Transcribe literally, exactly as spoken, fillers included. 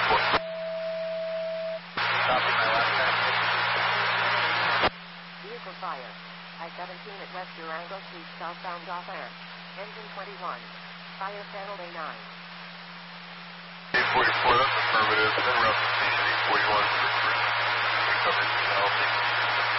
Copy my last transmission. Vehicle fire. I seventeen at West Durango Street, southbound off air. Engine twenty-one. Fire channel A nine. eight forty-four, that's affirmative. En route to station eight forty-one for recovery from L C.